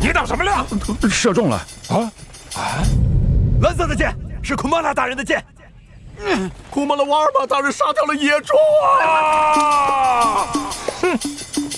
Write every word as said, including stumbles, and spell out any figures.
抵挡什么量？ 射中了。 啊啊！ 蓝色的箭是库玛拉大人的箭。嗯，库玛拉瓦尔玛大人杀掉了野猪啊！ 哼！